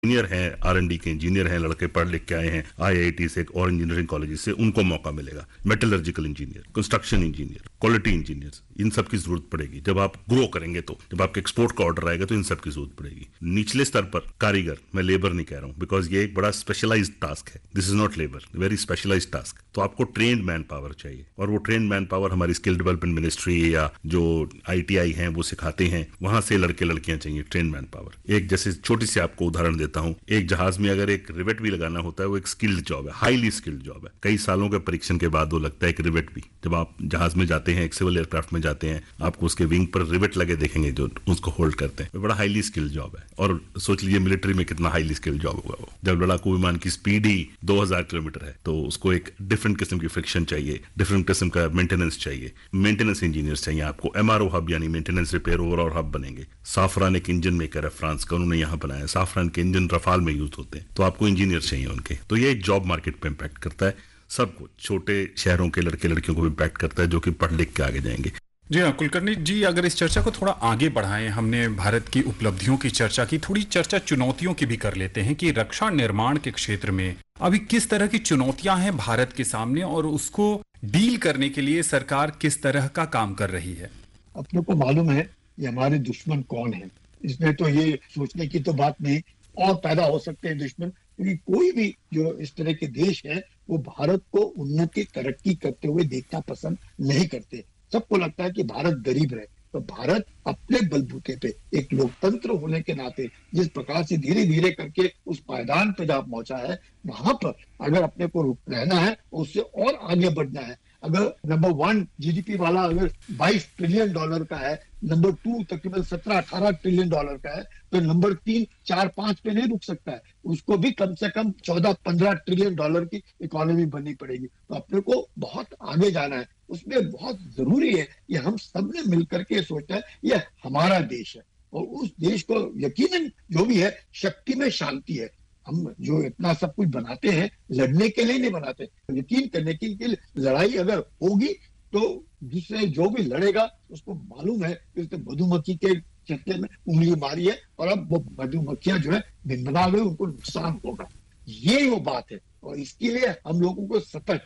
Engineer हैं, R&D के engineer हैं, लड़के पढ़ लिख के आए हैं IIT से और इंजीनियरिंग कॉलेज से, उनको मौका मिलेगा। Metallurgical engineer, construction engineer, quality engineer, इन सब की जरूरत पड़ेगी। जब आप ग्रो करेंगे तो जब आपके एक्सपोर्ट का ऑर्डर आएगा तो इन सब की जरूरत पड़ेगी। निचले स्तर पर कारीगर, मैं लेबर नहीं कह रहा हूं, बिकॉज ये एक बड़ा स्पेशलाइज्ड टास्क है। This is not labour, very specialised task. तो आपको ट्रेन्ड मैन पावर चाहिए, और वो ट्रेन्ड मैन पावर हमारी स्किल डेवलपमेंट मिनिस्ट्री या जो ITI हैं वो सिखाते हैं, वहां से लड़के लड़कियां चाहिए, ट्रेन्ड मैन पावर। एक जैसे छोटी सी आपको उदाहरण देता हूं, एक जहाज में अगर एक रिवेट भी लगाना होता है, वो एक स्किल्ड जॉब है, हाईली स्किल्ड जॉब है। कई सालों के परीक्षण के बाद वो लगता है एक रिवेट भी। जब आप जहाज में जाते हैं, एक सिविल एयरक्राफ्ट में जाते हैं, आपको उसके विंग पर रिवेट लगे देखेंगे जो उसको होल्ड करते हैं। बड़ा हाईली स्किल्ड जॉब है। और सोच लीजिए मिलिट्री में कितना हाईली स्किल्ड जॉब होगा वो। जब लड़ाकू विमान की स्पीड ही 2000 किलोमीटर है तो उसको एक डिफरेंट किस्म की फ्रिक्शन चाहिए, डिफरेंट किस्म का मेंटेनेंस चाहिए, मेंटेनेंस इंजीनियर्स चाहिए आपको। MRO हब यानी मेंटेनेंस रिपेयर ओवरऑल हब बनेंगे। साफरान एक इंजन मेकर है फ्रांस का, उन्होंने यहाँ बनाया। साफरान के इंजन रफाल में यूज होते हैं, तो आपको इंजीनियर चाहिए उनके। तो ये एक जॉब मार्केट पे इम्पैक्ट करता है सबको, छोटे शहरों के लड़के लड़कियों को इम्पैक्ट करता है जो कि पढ़ लिख के आगे जाएंगे। जी हाँ कुलकर्णी जी, अगर इस चर्चा को थोड़ा आगे बढ़ाएं, हमने भारत की उपलब्धियों की चर्चा की, थोड़ी चर्चा चुनौतियों की भी कर लेते हैं कि रक्षा निर्माण के क्षेत्र में अभी किस तरह की चुनौतियां हैं भारत के सामने, और उसको डील करने के लिए सरकार किस तरह का काम कर रही है। अपने को मालूम है ये हमारे दुश्मन कौन है, इसमें तो ये सोचने की तो बात नहीं। और पैदा हो सकते हैं दुश्मन, क्योंकि कोई भी जो इस तरह के देश है वो भारत को उन्नति तरक्की करते हुए देखना पसंद नहीं करते। सबको लगता है कि भारत गरीब रहे। तो भारत अपने बलबूते पे एक लोकतंत्र होने के नाते जिस प्रकार से धीरे धीरे करके उस पायदान पे जहाँ पहुंचा है, वहां पर अगर अपने को रहना है, उससे और आगे बढ़ना है। अगर नंबर 1 GDP वाला अगर $22 ट्रिलियन का है, नंबर 2 तकरीबन 17-18 ट्रिलियन डॉलर का है, तो नंबर 3, 4, 5 पे नहीं रुक सकता है। उसको भी कम से कम 14-15 ट्रिलियन डॉलर की इकोनॉमी बननी पड़ेगी। तो अपने को बहुत आगे जाना है। उसमें बहुत जरूरी है कि हम सब ने मिलकर के सोचना है ये हमारा देश है, और उस देश को यकीनन जो भी है शक्ति में शांति है। हम जो इतना सब कुछ बनाते हैं लड़ने के लिए नहीं बनाते, यकीन करने के लिए। लड़ाई अगर होगी तो दूसरे जो भी लड़ेगा उसको मालूम है कि उसने मधुमक्खी के चक्के में उंगली मारी है, और अब वो मधुमक्खियां जो है भिनभिना गई, उनको नुकसान होगा। ये वो बात है, और इसके लिए हम लोगों को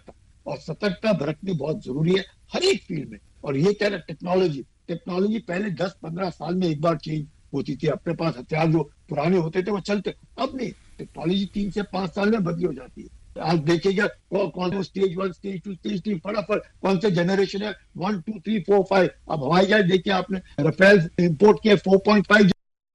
सतर्कता बरतनी बहुत जरूरी है हर एक फील्ड में। और ये कह रहे टेक्नोलॉजी पहले 10-15 साल में एक बार चेंज होती थी। अपने पास हथियार जो पुराने होते थे वो चलते, अब नहीं। टेक्नोलॉजी 3 से 5 साल में बदली हो जाती है। आज देखिएगा कौन से स्टेज 1, स्टेज 2, स्टेज 3, फटाफट कौन से जनरेशन है 1, 2, 3, 4, 5। अब हवाई जहाज देखिए आपने, राफेल इंपोर्ट किए 4.5,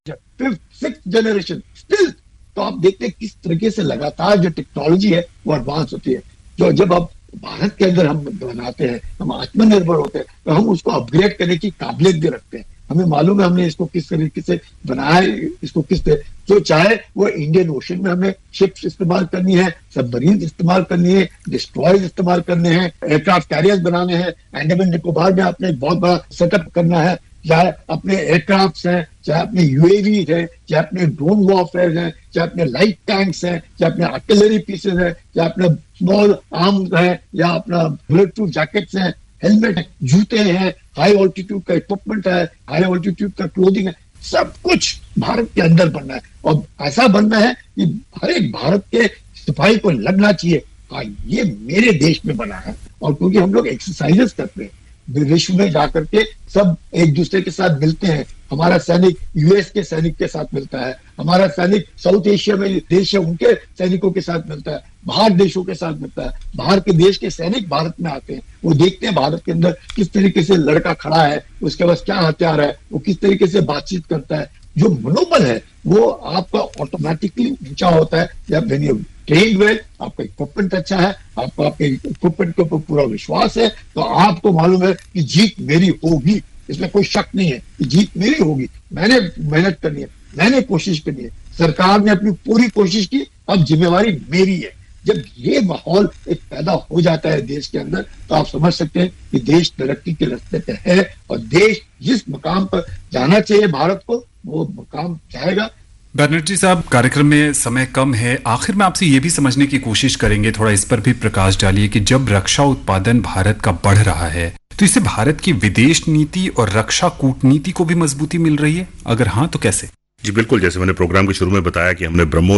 5th 6th जनरेशन स्टिल। तो आप देखते हैं किस तरीके से लगातार जो टेक्नोलॉजी है वो एडवांस होती है। जो जब अब भारत के अंदर हम बनाते हैं, हम आत्मनिर्भर होते हैं, तो हम उसको अपग्रेड करने की काबिलियत भी रखते हैं। हमें मालूम है हमने इसको किस तरीके से बनाया है, इसको किस तरह, तो चाहे वो इंडियन ओशन में हमें शिप्स इस्तेमाल करनी है, सबमरीन इस्तेमाल करनी है, डिस्ट्रॉयर्स इस्तेमाल करने हैं, एयरक्राफ्ट कैरियर्स बनाने हैं, अंडमान निकोबार में अपने बहुत बड़ा सेटअप करना है, चाहे अपने एयरक्राफ्ट हैं, चाहे अपने UAV है, चाहे अपने ड्रोन वॉरफेयर हैं, चाहे अपने लाइट टैंक्स हैं, चाहे अपने आर्टिलरी पीसेस हैं, चाहे अपने स्मॉल आर्म्स हैं, या अपना बुलेट प्रूफ जैकेट्स हैं, हेलमेट है, जूते हैं, हाई ऑल्टीट्यूड का इक्विपमेंट है, हाई ऑल्टीट्यूड का क्लोथिंग है, सब कुछ भारत के अंदर बनना है। और ऐसा बनना है कि हर एक भारत के सिपाही को लगना चाहिए, हाँ ये मेरे देश में बना है। और क्योंकि हम लोग एक्सरसाइजेस करते हैं विश्व में जाकर के, सब एक दूसरे के साथ मिलते हैं। हमारा सैनिक US के सैनिक के साथ मिलता है, हमारा सैनिक साउथ एशिया में देश है उनके सैनिकों के साथ मिलता है, बाहर देशों के साथ मिलता है। बाहर के देश के सैनिक भारत में आते हैं, वो देखते हैं भारत के अंदर किस तरीके से लड़का खड़ा है, उसके पास क्या हथियार है, वो किस तरीके से बातचीत करता है। जो मनोबल है वो आपका ऑटोमेटिकली ऊंचा होता है जब ट्रेन्ड वेल, आपका इक्विपमेंट अच्छा है, आपको आपके इक्विपमेंट के ऊपर पूरा विश्वास है, तो आपको मालूम है कि जीत मेरी होगी। इसमें कोई शक नहीं है कि जीत मेरी होगी। मैंने मेहनत करनी है, मैंने कोशिश करनी है, सरकार ने अपनी पूरी कोशिश की, अब जिम्मेवारी मेरी है। जब ये माहौल एक पैदा हो जाता है देश के अंदर, तो आप समझ सकते हैं कि देश तरक्की के रास्ते पे है, और देश जिस मकाम पर जाना चाहिए भारत को, वो मकाम जाएगा। बनर्जी साहब, कार्यक्रम में समय कम है, आखिर में आपसे ये भी समझने की कोशिश करेंगे, थोड़ा इस पर भी प्रकाश डालिए कि जब रक्षा उत्पादन भारत का बढ़ रहा है तो इससे भारत की विदेश नीति और रक्षा कूटनीति को भी मजबूती मिल रही है, अगर हाँ तो कैसे? जी बिल्कुल, जैसे मैंने प्रोग्राम के शुरू में बताया कि हमने ब्रह्मोस